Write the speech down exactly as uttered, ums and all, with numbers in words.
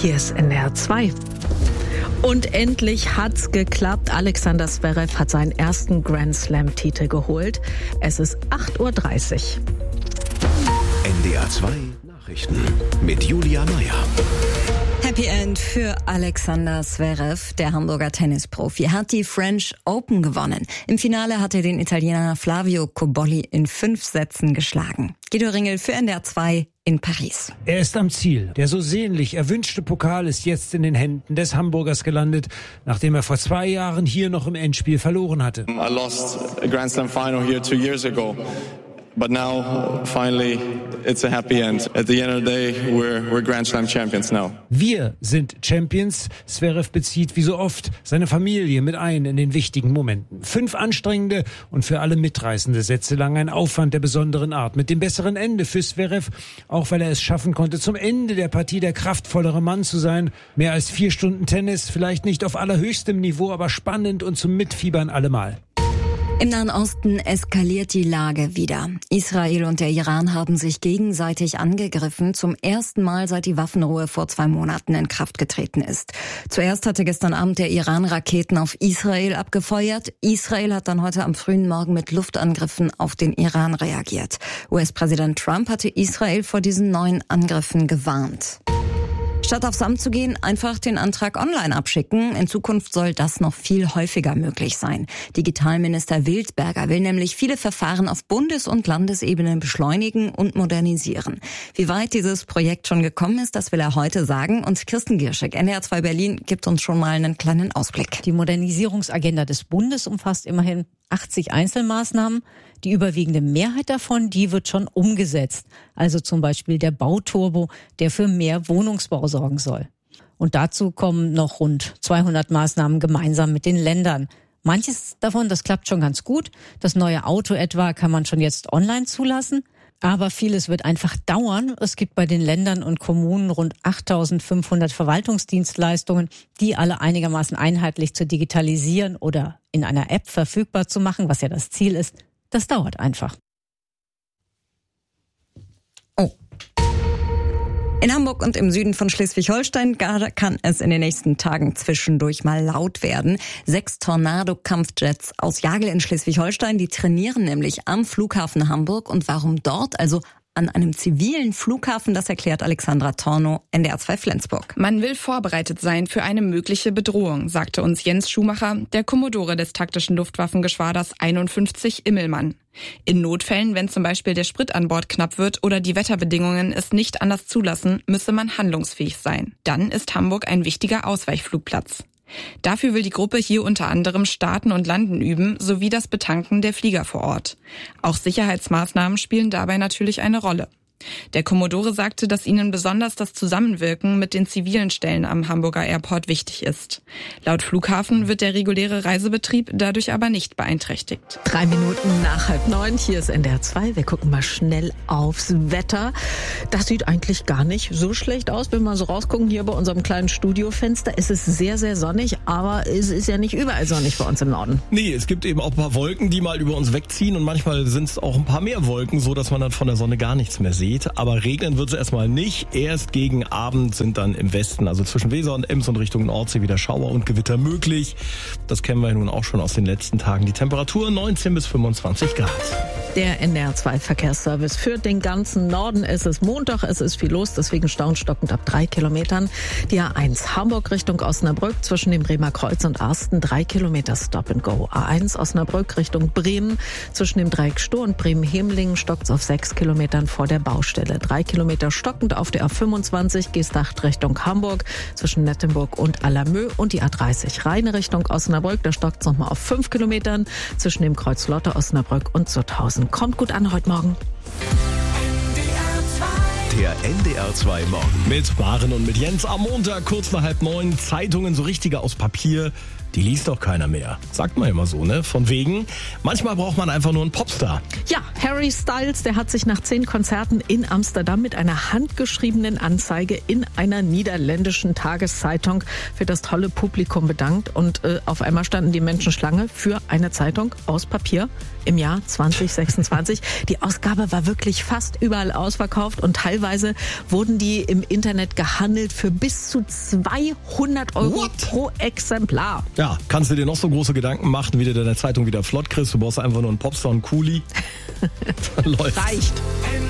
Hier ist N D R zwei. Und endlich hat's geklappt. Alexander Zverev hat seinen ersten Grand Slam-Titel geholt. Es ist acht Uhr dreißig. N D R zwei Nachrichten mit Julia Meyer. Happy End für Alexander Zverev. Der Hamburger Tennisprofi hat die French Open gewonnen. Im Finale hat er den Italiener Flavio Cobolli in fünf Sätzen geschlagen. Guido Ringel für N D R zwei in Paris. Er ist am Ziel. Der so sehnlich erwünschte Pokal ist jetzt in den Händen des Hamburgers gelandet, nachdem er vor zwei Jahren hier noch im Endspiel verloren hatte. I lost a Grand Slam final here two years ago. But now, finally, it's a happy end. At the end of the day, we're, we're Grand Slam champions now. Wir sind Champions. Zverev bezieht wie so oft seine Familie mit ein in den wichtigen Momenten. Fünf anstrengende und für alle mitreißende Sätze lang ein Aufwand der besonderen Art. Mit dem besseren Ende für Zverev, auch weil er es schaffen konnte, zum Ende der Partie der kraftvollere Mann zu sein. Mehr als vier Stunden Tennis, vielleicht nicht auf allerhöchstem Niveau, aber spannend und zum Mitfiebern allemal. Im Nahen Osten eskaliert die Lage wieder. Israel und der Iran haben sich gegenseitig angegriffen, zum ersten Mal seit die Waffenruhe vor zwei Monaten in Kraft getreten ist. Zuerst hatte gestern Abend der Iran Raketen auf Israel abgefeuert. Israel hat dann heute am frühen Morgen mit Luftangriffen auf den Iran reagiert. U S-Präsident Trump hatte Israel vor diesen neuen Angriffen gewarnt. Statt aufs Amt zu gehen, einfach den Antrag online abschicken. In Zukunft soll das noch viel häufiger möglich sein. Digitalminister Wildberger will nämlich viele Verfahren auf Bundes- und Landesebene beschleunigen und modernisieren. Wie weit dieses Projekt schon gekommen ist, das will er heute sagen. Und Kirsten Gierschek, N D R zwei Berlin, gibt uns schon mal einen kleinen Ausblick. Die Modernisierungsagenda des Bundes umfasst immerhin achtzig Einzelmaßnahmen. Die überwiegende Mehrheit davon, die wird schon umgesetzt. Also zum Beispiel der Bauturbo, der für mehr Wohnungsbau sorgen soll. Und dazu kommen noch rund zweihundert Maßnahmen gemeinsam mit den Ländern. Manches davon, das klappt schon ganz gut. Das neue Auto etwa kann man schon jetzt online zulassen. Aber vieles wird einfach dauern. Es gibt bei den Ländern und Kommunen rund achttausendfünfhundert Verwaltungsdienstleistungen, die alle einigermaßen einheitlich zu digitalisieren oder in einer App verfügbar zu machen, was ja das Ziel ist. Das dauert einfach. Oh. In Hamburg und im Süden von Schleswig-Holstein kann es in den nächsten Tagen zwischendurch mal laut werden. Sechs Tornado-Kampfjets aus Jagel in Schleswig-Holstein, die trainieren nämlich am Flughafen Hamburg. Und warum dort, also an einem zivilen Flughafen, das erklärt Alexandra Tornow, N D R zwei Flensburg. Man will vorbereitet sein für eine mögliche Bedrohung, sagte uns Jens Schumacher, der Kommodore des taktischen Luftwaffengeschwaders einundfünfzig Immelmann. In Notfällen, wenn zum Beispiel der Sprit an Bord knapp wird oder die Wetterbedingungen es nicht anders zulassen, müsse man handlungsfähig sein. Dann ist Hamburg ein wichtiger Ausweichflugplatz. Dafür will die Gruppe hier unter anderem Starten und Landen üben, sowie das Betanken der Flieger vor Ort. Auch Sicherheitsmaßnahmen spielen dabei natürlich eine Rolle. Der Kommodore sagte, dass ihnen besonders das Zusammenwirken mit den zivilen Stellen am Hamburger Airport wichtig ist. Laut Flughafen wird der reguläre Reisebetrieb dadurch aber nicht beeinträchtigt. Drei Minuten nach halb neun, hier ist N D R zwei. Wir gucken mal schnell aufs Wetter. Das sieht eigentlich gar nicht so schlecht aus, wenn wir so rausgucken hier bei unserem kleinen Studiofenster. Es ist sehr, sehr sonnig, aber es ist ja nicht überall sonnig bei uns im Norden. Nee, es gibt eben auch ein paar Wolken, die mal über uns wegziehen und manchmal sind es auch ein paar mehr Wolken, so dass man dann von der Sonne gar nichts mehr sieht. Aber regnen wird es erstmal nicht. Erst gegen Abend sind dann im Westen, also zwischen Weser und Ems und Richtung Nordsee, wieder Schauer und Gewitter möglich. Das kennen wir nun auch schon aus den letzten Tagen. Die Temperatur neunzehn bis fünfundzwanzig Grad. Der N D R zwei Verkehrsservice für den ganzen Norden. Es ist Montag, es ist viel los, deswegen staunstockend ab drei Kilometern. Die A eins Hamburg Richtung Osnabrück zwischen dem Bremer Kreuz und Arsten, drei Kilometer Stop and Go. A eins Osnabrück Richtung Bremen zwischen dem Dreieck Stohr und Bremen-Hemlingen stockt es auf sechs Kilometern vor der Baustelle. Drei Kilometer stockend auf der A fünfundzwanzig Geesthacht Richtung Hamburg zwischen Nettenburg und Allermö und die A dreißig Rheine Richtung Osnabrück. Da stockt es nochmal auf fünf Kilometern zwischen dem Kreuz Lotte, Osnabrück und Sutthausen. Kommt gut an heute Morgen. Der N D R zwei Morgen. Mit Maren und mit Jens am Montag, kurz nach halb neun. Zeitungen so richtige aus Papier die liest doch keiner mehr. Sagt man immer so, ne? Von wegen, manchmal braucht man einfach nur einen Popstar. Ja, Harry Styles, der hat sich nach zehn Konzerten in Amsterdam mit einer handgeschriebenen Anzeige in einer niederländischen Tageszeitung für das tolle Publikum bedankt. Und äh, auf einmal standen die Menschen Schlange für eine Zeitung aus Papier im Jahr zwanzig sechsundzwanzig. Die Ausgabe war wirklich fast überall ausverkauft und teilweise wurden die im Internet gehandelt für bis zu zweihundert Euro What? pro Exemplar. Ja, kannst du dir noch so große Gedanken machen, wie du deine Zeitung wieder flott kriegst. Du brauchst einfach nur einen Popstar und einen Kuli. Dann läuft's. Reicht.